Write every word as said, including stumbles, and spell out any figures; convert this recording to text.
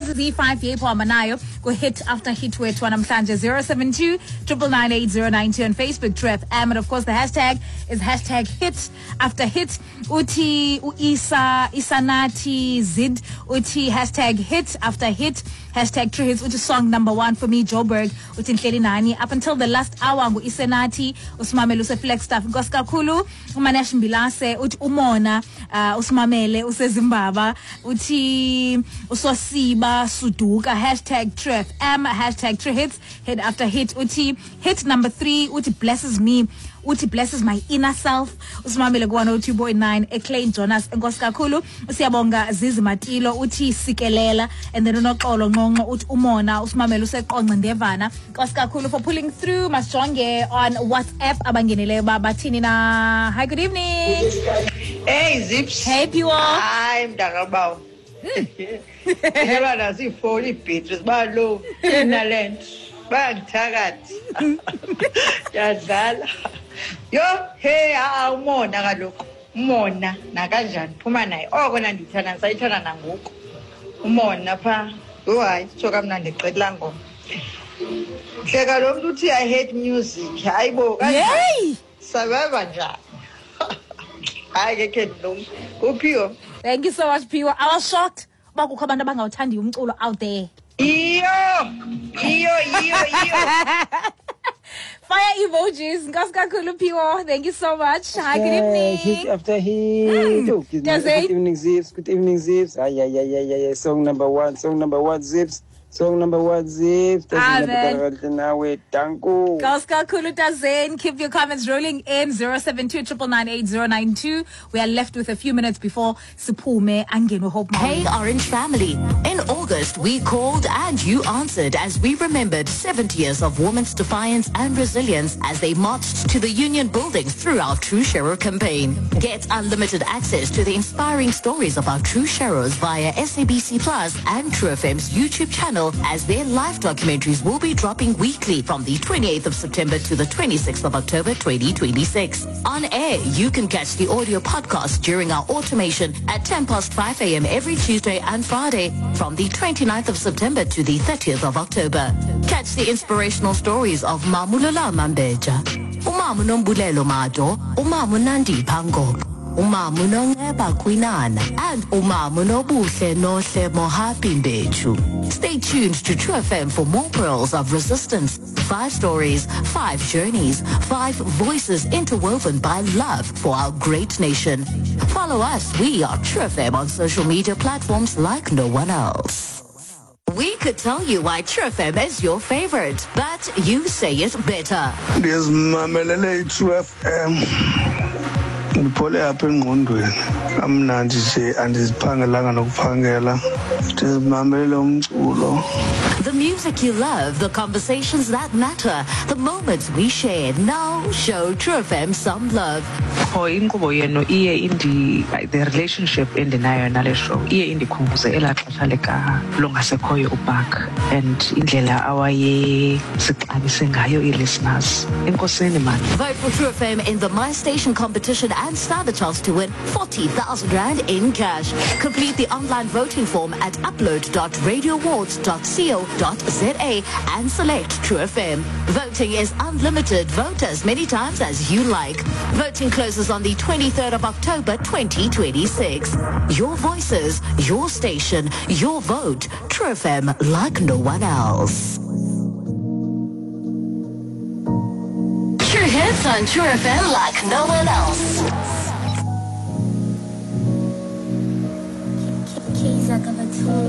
Z five yepo amanayo go hit after hit wethu namhlanje zero seven two nine nine eight zero nine two on Facebook, True F M, and of course the hashtag is hashtag hit after hit. Uti Isa Isanati Zid Uti hashtag hit after hit. Hashtag True Hits, which is song number one for me, Joburg, which in Hleli Nani. Up until the last hour, ngu Isenati, usimamele use flex stuff. Nkosi kakhulu, umanesh Mbilase, uthi umona, uh, usimamele use Zimbabwe, uthi usosiba suduka. Hashtag True F M, hashtag True Hits, hit after hit. Uti hit number three, uti blesses me. Uti blesses my inner self. Usimamele ku one oh two point nine Eclain Jonas. Nkosi kakhulu, usiyabonga Zizi Matilo, uthi sikelela, and then unoxolo nqonqo uthi umona usimamele useqonqa ndevana. Nkosi kakhulu for pulling through. Masjonge on WhatsApp abangeneleyo bathini na. Hi, good evening. Hey Zips. Hey Piwo. Hi Mdakabawo. Eba nasi phone beatrice ba low talent. Bangithakathi. Yadlala. Yo, hey, awumona kaloko. Umona nakanjani phuma naye. Okona ndithana sayithana nangoku. Umona pha. Oh hayi, soka mnandi qedla ngoma. Hleka lo muntu uthi I hate music. Hayibo kanjani. Sababa njani. Hayi ke kendong. Uphiwo. Thank you so much, Piwo. I was shocked. Uba kukho abantu abangawuthandi umculo out there. Iyo. Iyo, iyo, iyo. Fire emojis. Nkosi kakhulu Piwo. Thank you so much. Hi, good evening. Hit after hit. Mm. Oh, good, good evening, Zips. Good evening, Zips. Ah, yeah, yeah, yeah, yeah, yeah. Song number one. Song number one, Zips. Song number one, Zips. Nkosi kakhulu Tazen. Keep your comments rolling in. zero seven two nine nine eight zero nine two. We are left with a few minutes before Sipume Angeno Hope. Hey Orange family. In August, we called and you answered as we remembered seventy years of women's defiance and resilience as they marched to the union buildings through our True Shero campaign. Get unlimited access to the inspiring stories of our True Sheros via S A B C Plus and True F M's YouTube channel, as their live documentaries will be dropping weekly from the twenty-eighth of September to the twenty-sixth of October twenty twenty-six. On air, you can catch the audio podcast during our automation at ten past five a.m. every Tuesday and Friday from the twenty-ninth of September to the thirtieth of October. Catch the inspirational stories of Mamulala Mambeja, Umamu Nombulelo Mato, Umamu Nandi Pango, Umamu Nongeba Kwinana, and Umamu Nobuhle Nohle Mohapi Mbechu. Stay tuned to True F M for more pearls of resistance. Five stories, five journeys, five voices interwoven by love for our great nation. Follow us. We are True F M on social media platforms like no one else. We could tell you why True F M is your favorite, but you say it better. There's Mamelele True F M. Ndiphole apha engqondweni amnandi nje andiziphangelanga nokuphangela ndizimamele umculo. The music you love, the conversations that matter, the moments we share. Now show True F M some love. Inkqubo yenu iye indi the relationship endinayo nale show iye indikhumbuze elaa xesha leka longasekhoyo uBark and indlela awaye sixabise ngayo ii-listeners. Enkosini man. Vote for True F M in the My Station competition and stand a chance to win forty thousand rand in cash. Complete the online voting form at upload dot radio awards dot co dot za and select True F M. Voting is unlimited. Vote as many times as you like. Voting closes on the twenty-third of October twenty twenty-six. Your voices, your station, your vote. True F M like no one else. True hits on True F M like no one else. Keys like a